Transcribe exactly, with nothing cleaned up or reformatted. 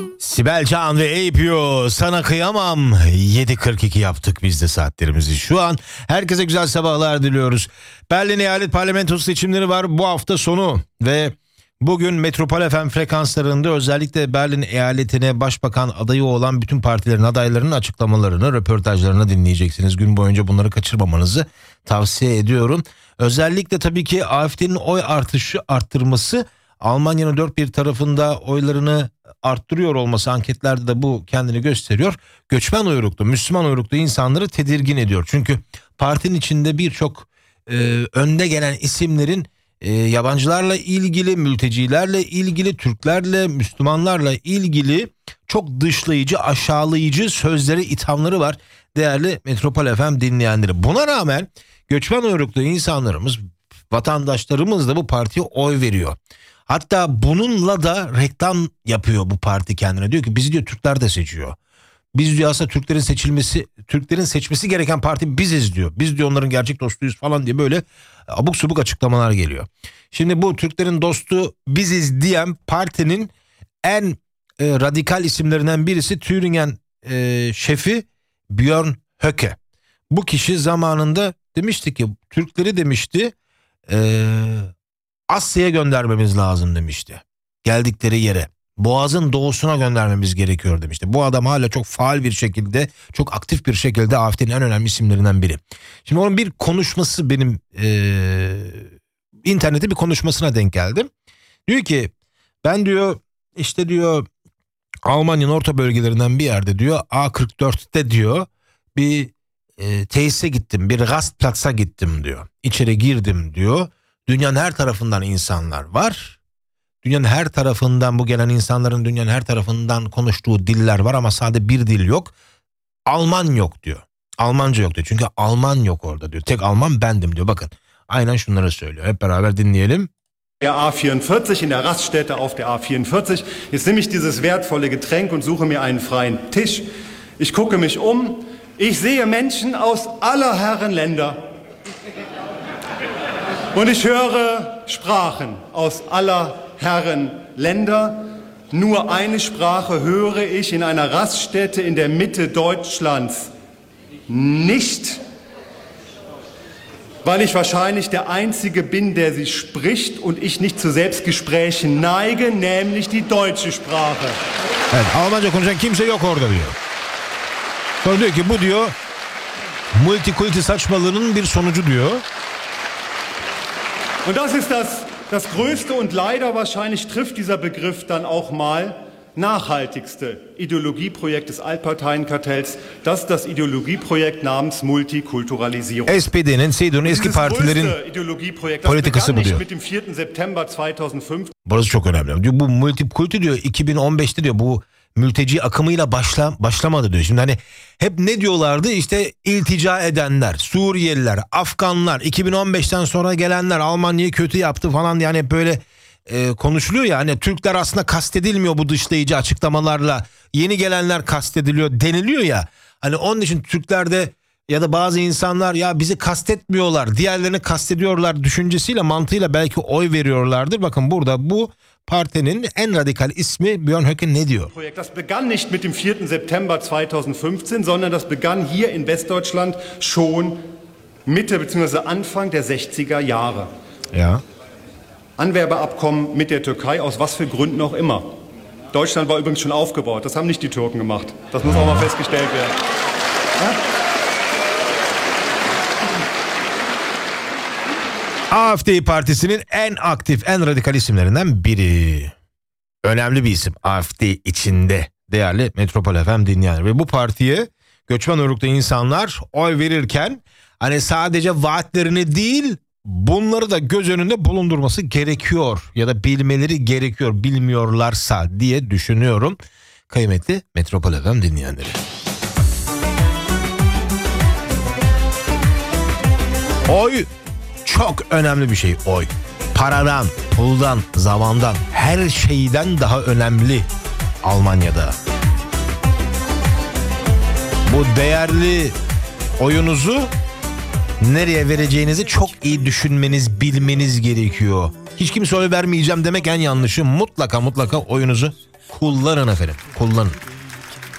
Sibel Can ve A P O sana kıyamam. yedi kırk iki yaptık biz de saatlerimizi şu an. Herkese güzel sabahlar diliyoruz. Berlin Eyalet Parlamentosu seçimleri var bu hafta sonu ve bugün Metropol F M frekanslarında özellikle Berlin eyaletine başbakan adayı olan bütün partilerin adaylarının açıklamalarını, röportajlarını dinleyeceksiniz. Gün boyunca bunları kaçırmamanızı tavsiye ediyorum. Özellikle tabii ki A F D'nin oy artışı arttırması, Almanya'nın dört bir tarafında oylarını arttırıyor olması, anketlerde de bu kendini gösteriyor. Göçmen uyruklu, Müslüman uyruklu insanları tedirgin ediyor. Çünkü partinin içinde birçok e, önde gelen isimlerin e, yabancılarla ilgili, mültecilerle ilgili, Türklerle, Müslümanlarla ilgili çok dışlayıcı, aşağılayıcı sözleri, ithamları var değerli Metropol F M dinleyenleri. Buna rağmen göçmen uyruklu insanlarımız, vatandaşlarımız da bu partiye oy veriyor. Hatta bununla da reklam yapıyor bu parti kendine. Diyor ki bizi diyor Türkler de seçiyor. Biz diyor aslında Türklerin seçilmesi, Türklerin seçmesi gereken parti biziz diyor. Biz diyor onların gerçek dostuyuz falan diye böyle abuk subuk açıklamalar geliyor. Şimdi bu Türklerin dostu biziz diyen partinin en e, radikal isimlerinden birisi Thüringen e, şefi Björn Höcke. Bu kişi zamanında demişti ki Türkleri demişti eee Asya'ya göndermemiz lazım demişti. Geldikleri yere. Boğaz'ın doğusuna göndermemiz gerekiyor demişti. Bu adam hala çok faal bir şekilde, çok aktif bir şekilde A F D'nin en önemli isimlerinden biri. Şimdi onun bir konuşması benim ee, internette bir konuşmasına denk geldim. Diyor ki ben diyor işte diyor Almanya'nın orta bölgelerinden bir yerde diyor A kırk dörtte diyor bir e, tesise gittim, bir Rastplatz'a gittim diyor. İçeri girdim diyor. Dünyanın her tarafından insanlar var. Dünyanın her tarafından bu gelen insanların dünyanın her tarafından konuştuğu diller var ama sadece bir dil yok. Alman yok diyor. Almanca yok diyor. Çünkü Alman yok orada diyor. Tek Alman bendim diyor. Bakın aynen şunları söylüyor. Hep beraber dinleyelim. Der A vierundvierzig in der Raststätte auf der A vierundvierzig. Jetzt nehme ich dieses wertvolle Getränk und suche mir einen freien Tisch. Ich gucke mich um. Ich sehe Menschen aus aller Herren Länder. Und ich höre Sprachen aus aller Herren Länder. Nur eine Sprache höre ich in einer Raststätte in der Mitte Deutschlands nicht, weil ich wahrscheinlich der Einzige bin, der sie spricht und ich nicht zu Selbstgesprächen neige, nämlich die deutsche Sprache. Evet, Almanca konuşan kimse yok orada diyor. Sonra diyor ki bu diyor multikulti saçmalığının bir sonucu diyor. Und das ist das, das größte und leider wahrscheinlich trifft dieser Begriff dann auch mal nachhaltigste Ideologieprojekt des Altparteienkartells. Das ist das Ideologieprojekt namens Multikulturalisierung. S P D'nin, C D U'nun eski partilerin politikası bu diyor. Mit dem vierten September zweitausendfünf. Burası çok önemli. Diyor bu multikulti diyor iki bin on beşte diyor bu mülteci akımıyla başla, başlamadı diyor. Şimdi hani hep ne diyorlardı? İşte iltica edenler, Suriyeliler, Afganlar, iki bin on beşten sonra gelenler Almanya'yı kötü yaptı falan diye hani hep böyle e, konuşuluyor ya. Hani Türkler aslında kastedilmiyor bu dışlayıcı açıklamalarla. Yeni gelenler kastediliyor deniliyor ya. Hani onun için Türklerde ya da bazı insanlar ya bizi kastetmiyorlar, diğerlerini kastediyorlar düşüncesiyle, mantığıyla belki oy veriyorlardır. Bakın burada bu partinin en radikal ismi Björn Höcke ne diyor? Das begann nicht mit dem vierten September zweitausendfünfzehn, sondern das begann hier in Westdeutschland schon Mitte bzw. Anfang der sechziger Jahre. Ja. Anwerbeabkommen mit der Türkei, aus was für Gründen auch immer. Deutschland war übrigens schon aufgebaut, das haben nicht die Türken gemacht. Das muss auch mal festgestellt werden. Ja? A F D partisinin en aktif, en radikal isimlerinden biri. Önemli bir isim A F D içinde değerli Metropol F M dinleyenler. Ve bu partiye göçmen uyruklu insanlar oy verirken hani sadece vaatlerini değil bunları da göz önünde bulundurması gerekiyor. Ya da bilmeleri gerekiyor bilmiyorlarsa diye düşünüyorum. Kıymetli Metropol F M dinleyenleri. Oy çok önemli bir şey oy. Paradan, puldan, zamandan, her şeyden daha önemli Almanya'da. Bu değerli oyunuzu nereye vereceğinizi çok iyi düşünmeniz, bilmeniz gerekiyor. Hiç kimse oy vermeyeceğim demek en yanlışı. Mutlaka mutlaka oyunuzu Kullanın efendim. Kullanın.